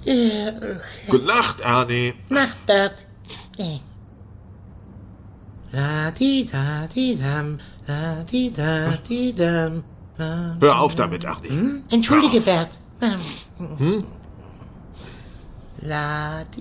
Gute Nacht, Ernie. Nacht, Bert. La-di-da-di-dam, la-di-da-di-dam. Hör auf damit, Ernie. Entschuldige, Bert. La-di.